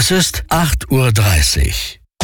Es ist 8:30 Uhr.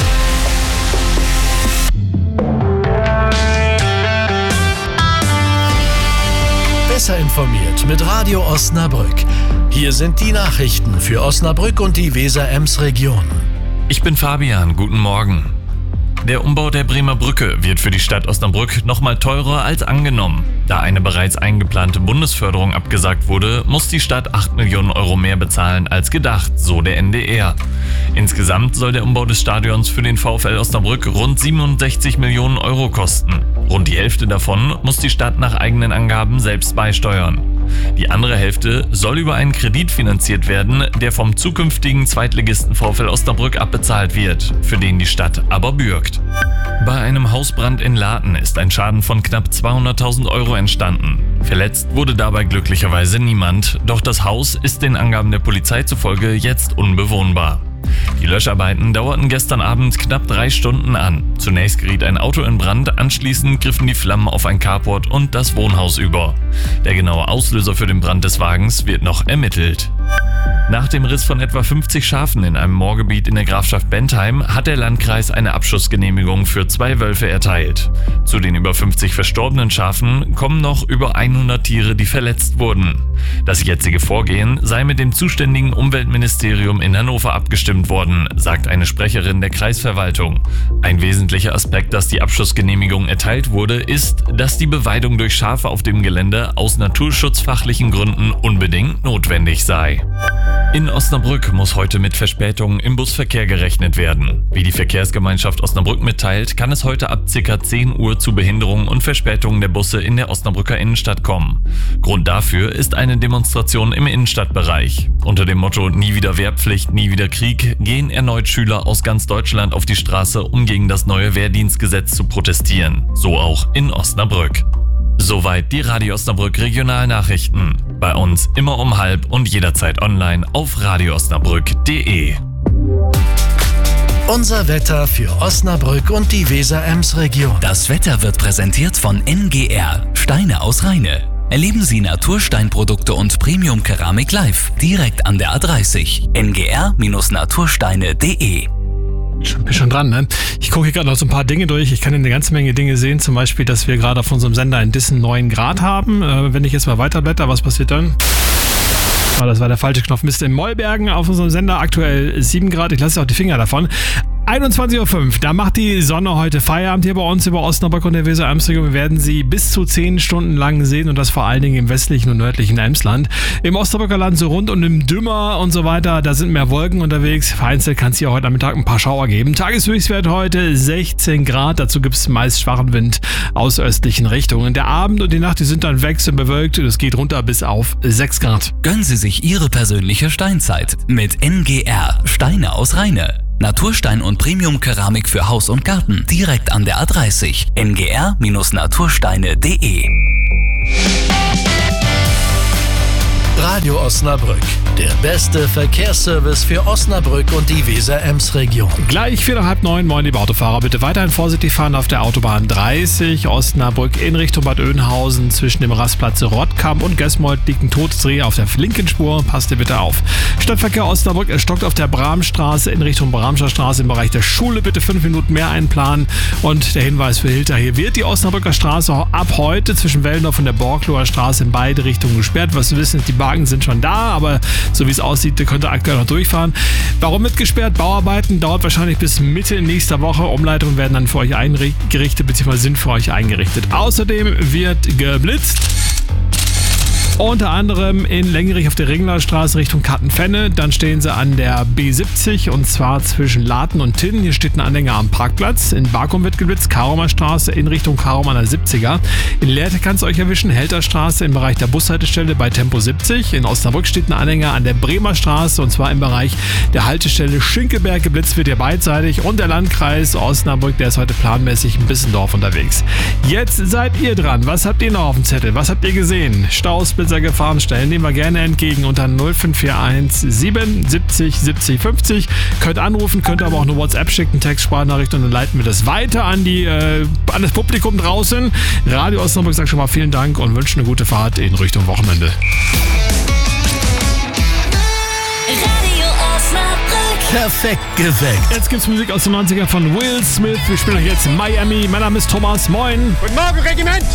Besser informiert mit Radio Osnabrück. Hier sind die Nachrichten für Osnabrück und die Weser-Ems-Region. Ich bin Fabian, guten Morgen. Der Umbau der Bremer Brücke wird für die Stadt Osnabrück nochmal teurer als angenommen. Da eine bereits eingeplante Bundesförderung abgesagt wurde, muss die Stadt 8 Millionen Euro mehr bezahlen als gedacht, so der NDR. Insgesamt soll der Umbau des Stadions für den VfL Osnabrück rund 67 Millionen Euro kosten. Rund die Hälfte davon muss die Stadt nach eigenen Angaben selbst beisteuern. Die andere Hälfte soll über einen Kredit finanziert werden, der vom zukünftigen Zweitligisten VfL Osnabrück abbezahlt wird, für den die Stadt aber bürgt. Bei einem Hausbrand in Laten ist ein Schaden von knapp 200.000 Euro entstanden. Verletzt wurde dabei glücklicherweise niemand, doch das Haus ist den Angaben der Polizei zufolge jetzt unbewohnbar. Die Löscharbeiten dauerten gestern Abend knapp 3 Stunden an. Zunächst geriet ein Auto in Brand, anschließend griffen die Flammen auf ein Carport und das Wohnhaus über. Der genaue Auslöser für den Brand des Wagens wird noch ermittelt. Nach dem Riss von etwa 50 Schafen in einem Moorgebiet in der Grafschaft Bentheim hat der Landkreis eine Abschussgenehmigung für 2 Wölfe erteilt. Zu den über 50 verstorbenen Schafen kommen noch über 100 Tiere, die verletzt wurden. Das jetzige Vorgehen sei mit dem zuständigen Umweltministerium in Hannover abgestimmt worden, sagt eine Sprecherin der Kreisverwaltung. Ein wesentlicher Aspekt, dass die Abschussgenehmigung erteilt wurde, ist, dass die Beweidung durch Schafe auf dem Gelände aus naturschutzfachlichen Gründen unbedingt notwendig sei. In Osnabrück muss heute mit Verspätungen im Busverkehr gerechnet werden. Wie die Verkehrsgemeinschaft Osnabrück mitteilt, kann es heute ab ca. 10 Uhr zu Behinderungen und Verspätungen der Busse in der Osnabrücker Innenstadt kommen. Grund dafür ist eine Demonstration im Innenstadtbereich. Unter dem Motto „Nie wieder Wehrpflicht, nie wieder Krieg“ gehen erneut Schüler aus ganz Deutschland auf die Straße, um gegen das neue Wehrdienstgesetz zu protestieren. So auch in Osnabrück. Soweit die Radio Osnabrück Regionalnachrichten. Bei uns immer um 12:30 und jederzeit online auf radioosnabrück.de. Unser Wetter für Osnabrück und die Weser-Ems-Region. Das Wetter wird präsentiert von NGR, Steine aus Rheine. Erleben Sie Natursteinprodukte und Premium-Keramik live, direkt an der A30. ngr-natursteine.de. Bin schon dran, ne? Ich gucke hier gerade noch so ein paar Dinge durch. Ich kann eine ganze Menge Dinge sehen. Zum Beispiel, dass wir gerade auf unserem Sender in Dissen 9 Grad haben. Wenn ich jetzt mal weiterblätter, was passiert dann? Oh, das war der falsche Knopf. Mist, in Mollbergen auf unserem Sender aktuell 7 Grad. Ich lasse auch die Finger davon. 21:05 Uhr, da macht die Sonne heute Feierabend hier bei uns über Osnabrück und der Weser-Ems-Region. Wir werden sie bis zu 10 Stunden lang sehen und das vor allen Dingen im westlichen und nördlichen Emsland. Im Osnabrücker Land so rund und im Dümmer und so weiter, da sind mehr Wolken unterwegs. Vereinzelt kann es hier heute Nachmittag ein paar Schauer geben. Tageshöchstwert heute 16 Grad, dazu gibt es meist schwachen Wind aus östlichen Richtungen. Der Abend und die Nacht, die sind dann wechselnd bewölkt und es geht runter bis auf 6 Grad. Gönnen Sie sich Ihre persönliche Steinzeit mit NGR, Steine aus Rheine. Naturstein und Premium-Keramik für Haus und Garten, direkt an der A30. ngr-natursteine.de. Radio Osnabrück, der beste Verkehrsservice für Osnabrück und die Weser-Ems-Region. Gleich 8:45, moin liebe Autofahrer, bitte weiterhin vorsichtig fahren auf der Autobahn 30, Osnabrück in Richtung Bad Oeynhausen. Zwischen dem Rastplatz Rottkamp und Gesmold liegt ein totes Reh auf der linken Spur, passt ihr bitte auf. Stadtverkehr Osnabrück, es stockt auf der Bramstraße in Richtung Bramscher Straße im Bereich der Schule, bitte 5 Minuten mehr einplanen. Und der Hinweis für Hilter, hier wird die Osnabrücker Straße ab heute zwischen Wellendorf und der Borkloher Straße in beide Richtungen gesperrt. Was wir wissen ist, die Wagen sind schon da, aber so wie es aussieht, könnt ihr aktuell noch durchfahren. Warum wird gesperrt? Bauarbeiten dauert wahrscheinlich bis Mitte nächster Woche. Umleitungen werden dann für euch eingerichtet, beziehungsweise sind für euch eingerichtet. Außerdem wird geblitzt. Unter anderem in Lengerich auf der Ringlerstraße Richtung Kattenfenne. Dann stehen sie an der B70 und zwar zwischen Laten und Tinn. Hier steht ein Anhänger am Parkplatz. In Barkum wird geblitzt, Karumer Straße in Richtung Karum an der 70er. In Lehrte kann es euch erwischen, Helter Straße im Bereich der Bushaltestelle bei Tempo 70. In Osnabrück steht ein Anhänger an der Bremer Straße und zwar im Bereich der Haltestelle Schinkelberg. Geblitzt wird hier beidseitig. Und der Landkreis Osnabrück, der ist heute planmäßig in Bissendorf unterwegs. Jetzt seid ihr dran. Was habt ihr noch auf dem Zettel? Was habt ihr gesehen? Staus, Blitzer, Gefahrenstellen nehmen wir gerne entgegen unter 0541 77 70 50. Könnt anrufen, könnt aber auch eine WhatsApp schicken, Textsprachnachricht und dann leiten wir das weiter an das Publikum draußen. Radio Osnabrück sagt schon mal vielen Dank und wünscht eine gute Fahrt in Richtung Wochenende. Radio Osnabrück. Perfekt geweckt. Jetzt gibt's Musik aus den 90ern von Will Smith. Wir spielen euch jetzt Miami. Mein Name ist Thomas. Moin. Guten Morgen, Regiment!